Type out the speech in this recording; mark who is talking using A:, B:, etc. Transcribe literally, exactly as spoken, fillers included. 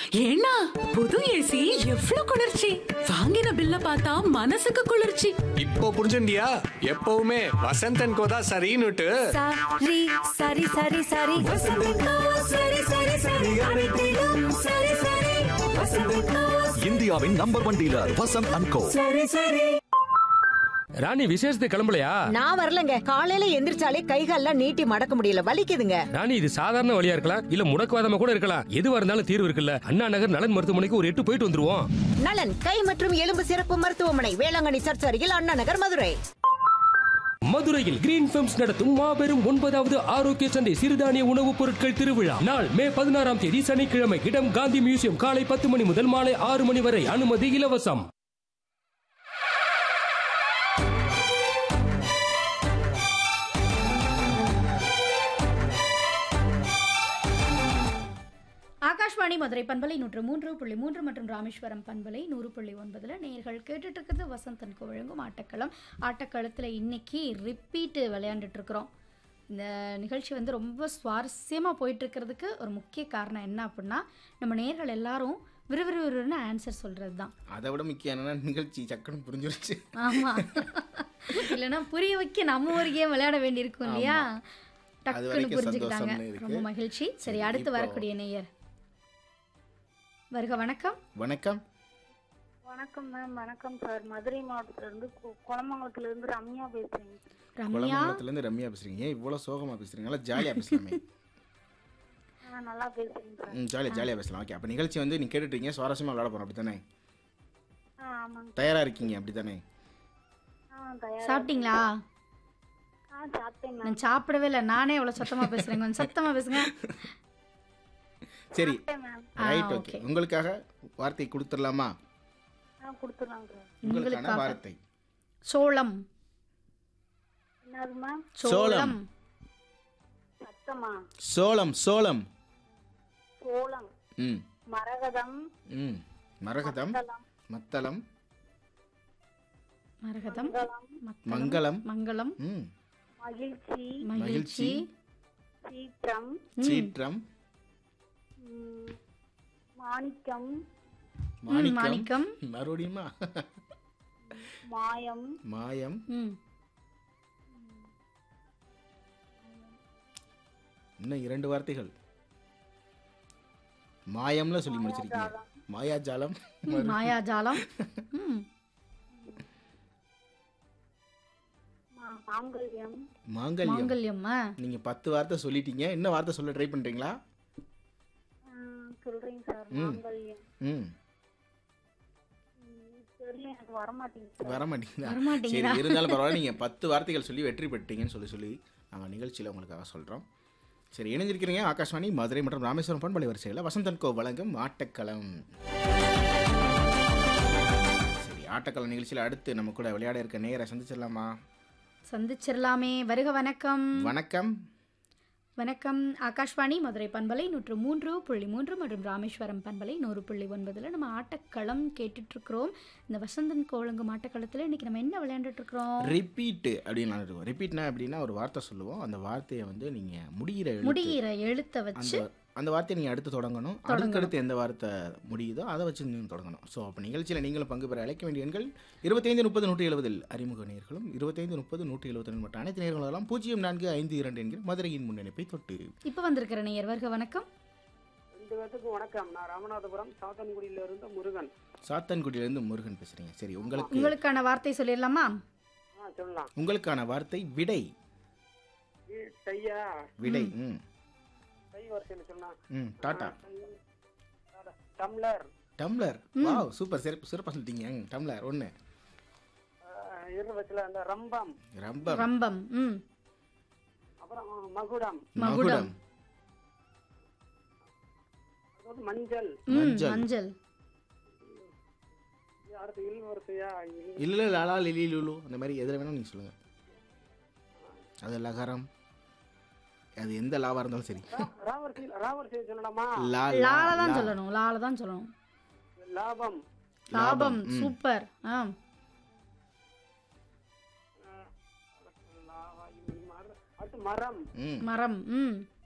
A: ஏன்னா புது ஏசி எவ்வளவு குளிர்ச்சி. வாங்கின பில்ல பார்த்தா மனசுக்கு குளிர்ச்சி.
B: இப்போ புரிஞ்சுண்டியா? எப்பவுமே வசந்தன் கோதா சரின்னுட்டு.
C: சரி சரி சரி சரி வசந்தன் கோ சரி சரி சரி அனைத்திலும் சரி சரி வசந்தன் கோ.
D: இந்தியாவின் number one dealer Vasanth and கோ.
C: சரி சரி.
E: ராணி விசேஷத்துக்கு கிளம்பலையா?
F: நான் வரலங்க. காலையில எந்திரிச்சாலே கைகால்லாம் நீட்டி மடக்க முடியல, வலிக்குதுங்க.
E: ராணி இது சாதாரண வழியா இருக்கலாம், இல்ல முடக்குவாதமா கூட இருக்கலாம். எதுவா இருந்தாலும் தீர்வு இருக்குல்ல. அண்ணா நகர் நலன் மருத்துவமனைக்கு ஒரு எட்டு போயிட்டு வந்துருவோம்.
F: நலன் கை மற்றும் எலும்பு சிறப்பு மருத்துவமனை, வேளாங்கண்ணி சர்ச் அருகில், அண்ணா நகர், மதுரை.
E: மதுரையில் கிரீன் ஃபிலிம்ஸ் நடத்தும் மாபெரும் ஒன்பதாவது ஆரோக்கிய சந்தை சிறுதானிய உணவுப் பொருட்கள் திருவிழா நாள் மே பதினாறாம் தேதி சனிக்கிழமை. இடம் காந்தி மியூசியம். காலை பத்து மணி முதல் மாலை ஆறு மணி வரை. அனுமதி இலவசம்.
G: ஆகாஷ்வாணி மதுரை பண்பலை நூற்று மூன்று புள்ளி மூன்று மற்றும் ராமேஸ்வரம் பண்பலை நூறு புள்ளி ஒன்பதுல நேர்கள் கேட்டுட்டு இருக்கிறது வசந்தன் கோ வழங்கும் ஆட்டக்களம். ஆட்டக்களத்தில் இன்னைக்கு ரிப்பீட்டு விளையாண்டுட்டு இருக்கிறோம். இந்த நிகழ்ச்சி வந்து ரொம்ப சுவாரஸ்யமாக போயிட்டு இருக்கிறதுக்கு ஒரு முக்கிய காரணம் என்ன அப்படின்னா, நம்ம நேர்கள் எல்லாரும் விறுவிறுவிறுன்னு ஆன்சர் சொல்றது தான்.
H: அதை விட முக்கியம் என்னன்னா நிகழ்ச்சி சக்கரம் புரிஞ்சிருச்சு.
G: ஆமாம், இல்லைன்னா புரிய வைக்க நம்ம ஒரு கேம் விளையாட வேண்டியிருக்கும் இல்லையா? டக்குன்னு புரிஞ்சுக்கிட்டாங்க. ரொம்ப மகிழ்ச்சி. சரி, அடுத்து வரக்கூடிய நேயர் வருக. வணக்கம்.
H: வணக்கம்
I: வணக்கம் மேம். வணக்கம் சார். மதுரை மாவட்டத்துல இருந்து குளமங்கலத்துல இருந்து ரம்யா பேசுறேன்.
G: ரம்யா,
H: குளமங்கலத்துல இருந்து ரம்யா பேசுறீங்க. ஏன் இவ்வளவு சோகமா பேசுறீங்க? நல்லா ஜாலியா பேசலாமே.
I: நான் நல்லா பேசுறேன் சார்.
H: ம், ஜாலியா ஜாலியா பேசலாம். ஓகே, அப்ப நிகழ்ச்சி வந்து நீங்க கேட்டுட்டு இருக்கீங்க, சுவாரஸ்யமா விளையாட போறோம், அப்படித்தானே?
I: ஆமாங்க.
H: தயாரா இருக்கீங்க அப்படித்தானே?
I: ஆ, தயாரா.
G: சாப்பிட்டீங்களா?
I: ஆ, சாப்பிட்டேன் மேம்.
G: நான் சாப்பிடவே இல்லை, நானே எவ்வளோ சத்தமாக பேசுகிறேன். கொஞ்சம் சத்தமாக பேசுங்க.
H: சரி,
I: மேம்.
H: ரைட். ஓகே, உங்களுக்காக வார்த்தை கொடுத்துடலாமா?
I: ஆ, கொடுத்துறாங்க.
H: உங்களுக்கான வார்த்தை
G: சோளம்.
I: என்னது மேம்?
G: சோளம்.
I: சத்தமா?
H: சோளம். சோளம்.
I: சோளம்.
H: ம்
I: மரகதம்.
H: ம் மரகதம். மத்தளம்.
G: மரகதம்.
H: மங்களம்.
G: மங்களம்.
H: ம்
I: மகிழ்ச்சி.
G: மகிழ்ச்சி.
I: சீற்றம்.
H: சீற்றம்.
I: மாணிக்கம்.
G: மாணிக்கம்.
H: மறுபடியுமா?
I: மாயம்.
H: மாயம்.
G: ம்
H: இன்னும் இரண்டு வார்த்தைகள். மாயம்ல சொல்லி முடிச்சிருக்கீங்க. மாயாஜாலம்.
G: மாயாஜாலம். ம்
I: மாங்கல்யம்.
H: மாங்கல்யம்.
G: மாங்கல்யம்.
H: நீங்க பத்து வார்த்தை சொல்லிட்டீங்க. என்ன வார்த்தை சொல்ல ட்ரை பண்றீங்களா?
I: சொல்றீங்க சார். மாங்கல்யம்.
H: ம்
I: தெரியல, எனக்கு வர மாட்டேங்குது.
H: வர மாட்டீங்களா?
G: வர மாட்டேங்குதா?
H: சரி, இருந்தாலும் பரவாயில்ல. நீங்க பத்து வார்த்தைகள் சொல்லி வெற்றி பெற்றீங்கன்னு சொல்லி சொல்லி நாங்கள் நிகழ்ச்சியில் உங்களுக்காக சொல்கிறோம். சரி, இணைஞ்சிருக்கிறீங்க ஆகாஷ்வாணி மதுரை மற்றும் ராமேஸ்வரம் பண்பலை வரிசையில் வசந்தன் கோ வழங்கும் ஆட்டக்களம். சரி, ஆட்டக்களம் நிகழ்ச்சியில் அடுத்து நம்ம கூட விளையாட இருக்க நேயரை சந்திச்சிடலாமா?
G: சந்திச்சிடலாமே. வருக. வணக்கம்.
H: வணக்கம்.
G: வணக்கம். ஆகாஷ்வாணி மதுரை பண்பலை நூற்று மூன்று புள்ளி மூன்று மற்றும் ராமேஸ்வரம் பண்பலை நூறு புள்ளி ஒன்பதுல நம்ம ஆட்டக்களம் கேட்டுட்டு இருக்கிறோம். இந்த வசந்தன் கோ வழங்கும் ஆட்டக்களத்தில் இன்னைக்கு நம்ம என்ன விளையாண்டுட்டு இருக்கிறோம்?
H: ரிப்பீட் அப்படின்னு இருக்கோம். ரிப்பீட்னா அப்படின்னா ஒரு வார்த்தை சொல்லுவோம். அந்த வார்த்தையை வந்து நீங்க முடிகிற
G: முடிகிற எழுத்தை வச்சு
H: அந்த வார்த்தையை நீங்கள் அடுத்து தொடங்கணும். அடுத்தடுத்து எந்த வார்த்தை முடியுதோ அதை வச்சு நீங்கள் தொடங்கணும். ஸோ அப்போ நிகழ்ச்சியில் நீங்களும் பங்கு பெற அழைக்க வேண்டிய எண்கள் இருபத்தைந்து முப்பது நூற்றி எழுபதில் அறிமுக நேர்களும் இருபத்தைந்து முப்பது நூற்றி எழுபத்தி ரெண்டு மற்ற அனைத்து நேர்களும் பூஜ்ஜியம் நான்கு ஐந்து இரண்டு என்கிற மதுரையின் முன்னணிப்பை தொட்டு.
G: இப்போ வந்திருக்கிற நேயர் வருக. வணக்கம்.
J: ரெண்டு பேருக்கு வணக்கம். நான் ராமநாதபுரம் சாத்தன்குடியிலிருந்து முருகன்.
H: சாத்தன்குடியிலிருந்து முருகன் பேசுறீங்க. சரி, உங்களுக்கு
G: உங்களுக்கான வார்த்தை சொல்லிடலாமா?
J: ஆ, சொல்லலாம்.
H: உங்களுக்கான வார்த்தை விடை.
J: டையா?
H: விடை. ம்
J: டை வரிசையில் சொன்னா.
H: ம் Tata.
J: Tumbler.
H: Tumbler. Wow, super. சிறப்பு சிறப்பாக சொல்லிட்டீங்க. ம் டம்ளர் ஒன்று.
J: இரு வச்சுல அந்த ரம்பம்.
H: ரம்பம்.
G: ரம்பம். ம்
J: அப்புறம் மகுடம்.
G: மகுடம்.
J: அதாவது மஞ்சள்.
H: மஞ்சள்.
G: மஞ்சள்.
J: அடுத்து இல் வரிசையா?
H: இல்ல இல்ல லாலா லிலி லுலு அந்த மாதிரி எதில் வேணாலும் நீங்கள் சொல்லுங்கள். அது லகரம், அது எந்த லாவா இருந்தாலும் சரி.
J: ராவரிசையில் ராவரிசையில் சொல்லலாமா?
H: லா
G: லால தான் சொல்லணும். லால தான் சொல்லணும்.
J: லாபம்.
G: லாபம். சூப்பர். ஆ
J: அடுத்து மரம்.
G: மரம். ம்